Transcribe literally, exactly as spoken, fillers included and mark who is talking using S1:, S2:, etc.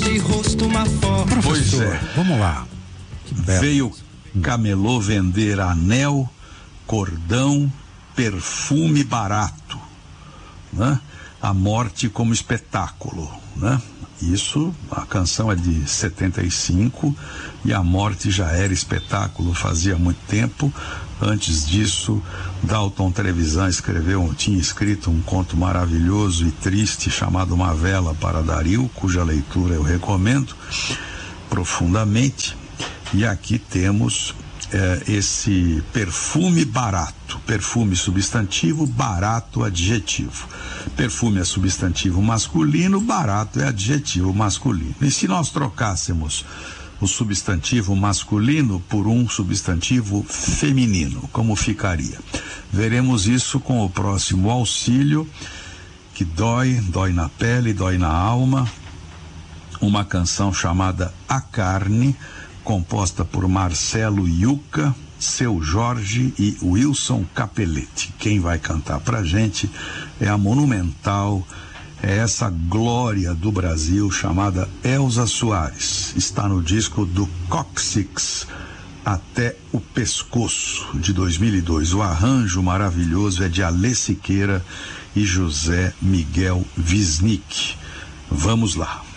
S1: de rosto uma foto.
S2: Pois é.
S3: Vamos lá. Que belo.
S2: Veio camelô vender anel, cordão, perfume barato, né? A morte como espetáculo, né? Isso, a canção é de setenta e cinco e a morte já era espetáculo fazia muito tempo. Antes disso, Dalton Trevisan escreveu, tinha escrito um conto maravilhoso e triste chamado Uma Vela para Dario, cuja leitura eu recomendo profundamente. E aqui temos eh, esse perfume barato, perfume substantivo, barato adjetivo. Perfume é substantivo masculino, barato é adjetivo masculino. E se nós trocássemos o substantivo masculino por um substantivo feminino, como ficaria? Veremos isso com o próximo auxílio, que dói, dói na pele, dói na alma. Uma canção chamada A Carne, composta por Marcelo Yuca, Seu Jorge e Wilson Capelletti. Quem vai cantar pra gente é a monumental, é essa glória do Brasil chamada Elza Soares. Está no disco do Cóccix, Até o Pescoço, de dois mil e dois. O arranjo maravilhoso é de Alê Siqueira e José Miguel Wisnik. Vamos lá.